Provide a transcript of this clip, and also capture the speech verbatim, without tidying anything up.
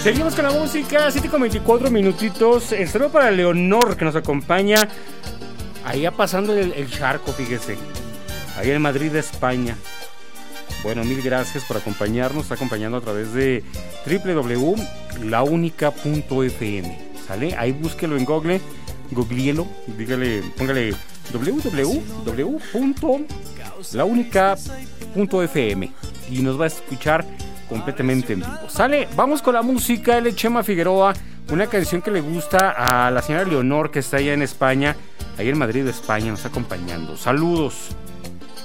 Seguimos con la música, siete con veinticuatro minutitos. El saludo para Leonor, que nos acompaña allá pasando el, el charco, fíjese, ahí en Madrid, España. Bueno, mil gracias por acompañarnos. Está acompañando a través de doble u doble u doble u punto la única punto efe eme. ¿Sale? Ahí búsquelo en Google, googleelo, dígale, póngale doble u doble u doble u punto la única punto efe eme y nos va a escuchar completamente en vivo. ¿Sale? Vamos con la música. Él es Chema Figueroa, una canción que le gusta a la señora Leonor, que está allá en España, ahí en Madrid, España, nos está acompañando. Saludos.